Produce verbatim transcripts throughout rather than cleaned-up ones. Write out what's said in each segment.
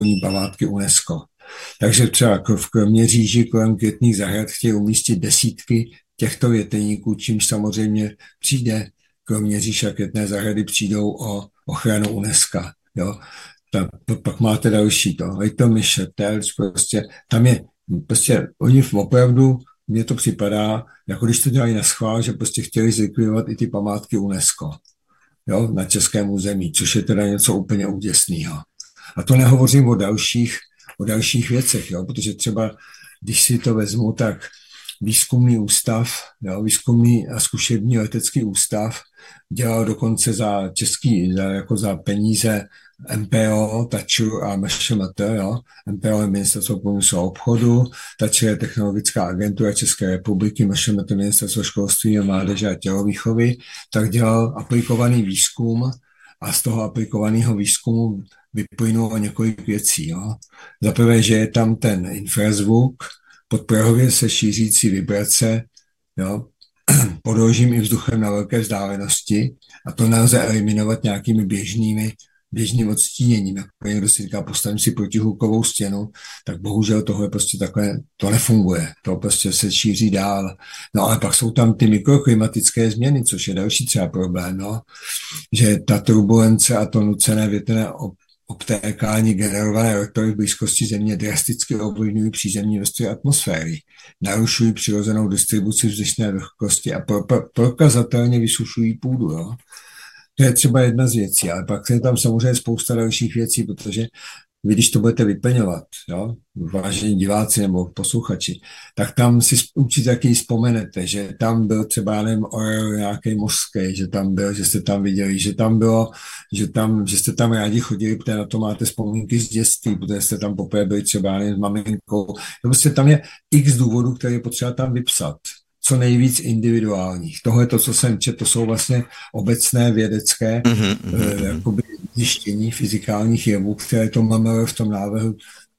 památky UNESCO. Takže třeba v Kroměříži kolem Květných zahrad chtějí umístit desítky těchto věteníků, čímž samozřejmě přijde Kroměříž a Květné zahrady přijdou o ochranu UNESCO. Jo. Ta, to pak máte další to, Lejtomiše, Terč, prostě tam je, prostě oni opravdu, mně to připadá, jako když to dělají na schvál, že prostě chtěli zlikvidovat i ty památky UNESCO, jo, na českém území, což je teda něco úplně úděsného. A to nehovořím o dalších, o dalších věcech, jo, protože třeba, když si to vezmu, tak výzkumný ústav, jo, výzkumný a zkušební letecký ústav dělal dokonce za český, za, jako za peníze M P O, TAČR a M Š M T, jo. M P O je Ministerstvo průmyslu a obchodu, TAČR je Technologická agentura České republiky, M Š M T Ministerstvo školství a mládeže a tělovýchovy, tak dělal aplikovaný výzkum a z toho aplikovaného výzkumu vyplynulo několik věcí. Jo. Za prvé, že je tam ten infrazvuk, podprahově se šířící vibrace, jo, podložím i vzduchem na velké vzdálenosti a to nelze eliminovat nějakými běžnými, běžným odstíněním. Jako někdo si říká, postavím si protihlukovou stěnu, tak bohužel tohle prostě takhle, to nefunguje. To prostě se šíří dál. No ale pak jsou tam ty mikroklimatické změny, což je další třeba problém, no, že ta turbulence a to nucené větrné obtékání generované rotory v blízkosti Země drasticky ovlivňují přízemní vrstvy atmosféry, narušují přirozenou distribuci vzdušné vlhkosti a pro, pro, prokazatelně vysušují půdu. Jo. To je třeba jedna z věcí, ale pak je tam samozřejmě spousta dalších věcí, protože vy, když to budete vyplňovat, jo, vážení diváci nebo posluchači, tak tam si určitě taky vzpomenete, že tam byl třeba, nevím, orel nějaký mořský, že tam byl, že jste tam viděli, že tam bylo, že, tam, že jste tam rádi chodili, protože na to máte vzpomínky z dětství, protože jste tam poprvé byli třeba, nevím, s maminkou. Prostě tam je x důvodů, které je potřeba tam vypsat. Co nejvíc individuálních. Tohle, to, co jsem četl, to jsou vlastně obecné vědecké mm-hmm. eh, jakoby zjištění fyzikálních jevů, které to máme v tom návrhu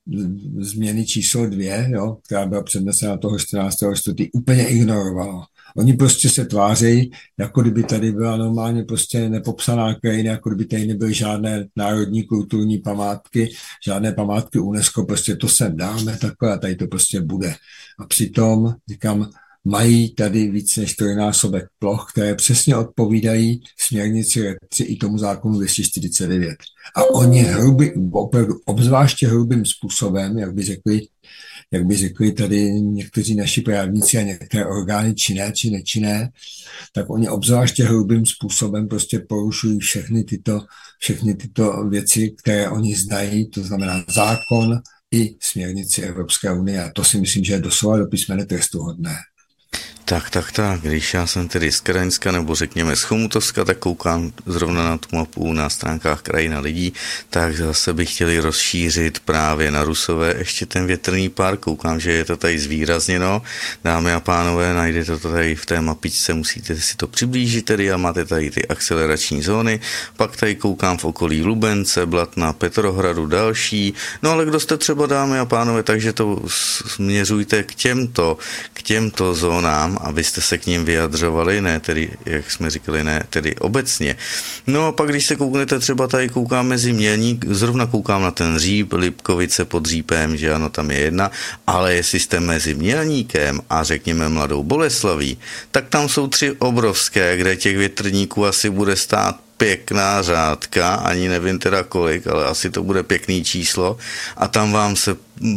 změny číslo dvě, jo, která byla přednesena toho čtrnáctého čtvrtého úplně ignorovalo. Oni prostě se tváří, jako kdyby tady byla normálně prostě nepopsaná krajina, jako kdyby tady nebyly žádné národní kulturní památky, žádné památky UNESCO, prostě to sem dáme takhle a tady to prostě bude. A přitom, říkám, mají tady víc než trojnásobek ploch, které přesně odpovídají směrnici RED tři i tomu zákonu dvě stě čtyřicet devět. A oni hrubý, opravdu obzvláště hrubým způsobem, jak by řekli, jak by řekli tady někteří naši právníci a některé orgány činné či nečinné, tak oni obzvláště hrubým způsobem prostě porušují všechny tyto, všechny tyto věci, které oni znají, to znamená zákon i směrnici Evropské unie. A to si myslím, že je doslova do písmene trestuhodné. Tak, tak, tak, když já jsem tedy z Kraňska, nebo řekněme z Chomutovska, tak koukám zrovna na tu mapu na stránkách Krajina lidí, tak zase by chtěli rozšířit právě na Rusové ještě ten větrný park, koukám, že je to tady zvýrazněno, dámy a pánové, najdete to tady v té mapičce, musíte si to přiblížit tedy a máte tady ty akcelerační zóny, pak tady koukám v okolí Lubence, Blatna, Petrohradu, další, no ale kdo jste třeba, dámy a pánové, takže to směřujte k těmto, k těmto zónám, abyste se k ním vyjadřovali, ne tedy, jak jsme říkali, ne tedy obecně. No a pak, když se kouknete, třeba tady koukám mezi Mělník, zrovna koukám na ten Říp, Lipkovice pod Řípem, že ano, tam je jedna, ale jestli jste mezi Mělníkem a řekněme Mladou Boleslaví, tak tam jsou tři obrovské, kde těch větrníků asi bude stát pěkná řádka, ani nevím teda kolik, ale asi to bude pěkný číslo a tam vám se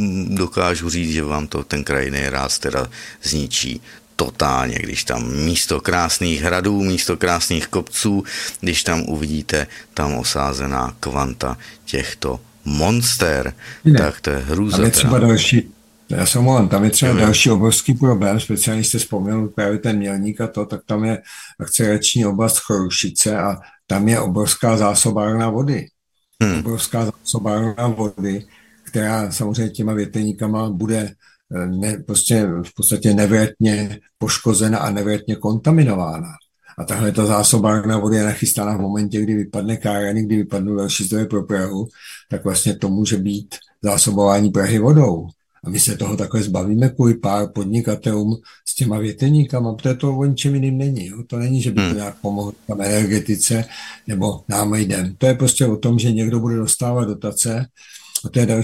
dokážu říct, že vám to ten krajinný ráz teda zničí totálně, když tam místo krásných hradů, místo krásných kopců, když tam uvidíte tam osázená kvanta těchto monster, ne, tak to je hrůza. Tam je třeba další, já jsem mluvím, tam je třeba jo, další obrovský problém, speciálně jste vzpomněl právě ten Mělník a to, tak tam je akcelerační oblast Chorušice a tam je obrovská zásobárna vody. Hmm. Obrovská zásobárna vody, která samozřejmě těma větrníkama bude ne, prostě v podstatě nevratně poškozena a nevratně kontaminována. A tahle ta zásobárna vody je nachystána v momentě, kdy vypadne Kárany, kdy vypadnou další zdroje pro Prahu, tak vlastně to může být zásobování Prahy vodou. A my se toho takhle zbavíme kvůli pár podnikatelům s těma větrníkama, protože to o ničem jiným není. Jo? To není, že by to nějak pomohlo tam energetice nebo nám lidem. To je prostě o tom, že někdo bude dostávat dotace A to je další